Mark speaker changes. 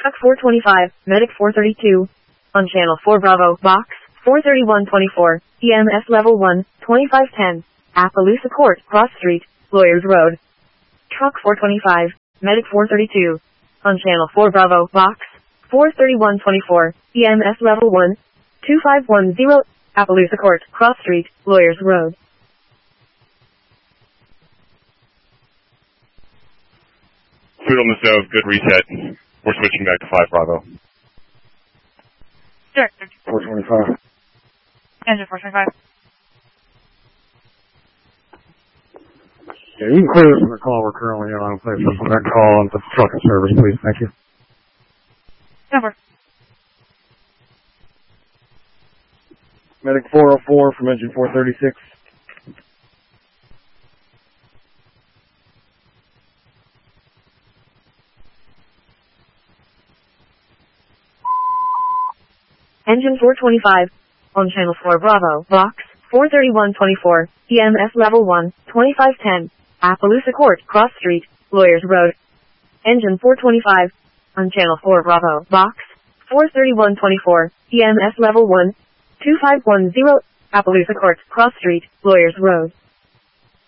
Speaker 1: Truck 425, Medic 432. On Channel 4 Bravo, Box 43124, EMS Level 1, 2510. Appaloosa Court, Cross Street, Lawyers Road. Truck 425, Medic 432. On Channel 4 Bravo, Box 43124, EMS Level 1, 2510. Appaloosa Court, Cross Street, Lawyers Road.
Speaker 2: Food on the stove, good reset. We're switching back to 5 Bravo.
Speaker 3: Director.
Speaker 4: 425.
Speaker 3: Engine 425.
Speaker 4: Yeah, you can clear this from the call we're currently on. Please from that call on the trucking service, please. Thank you.
Speaker 3: Number.
Speaker 4: Medic 404 from engine 436.
Speaker 1: Engine 425. On Channel 4 Bravo, Box 43124, EMS Level 1, 2510. Appaloosa Court, Cross Street, Lawyers Road. Engine 425. On Channel 4 Bravo, Box 43124, EMS Level 1, 2510. Appaloosa Court, Cross Street, Lawyers Road.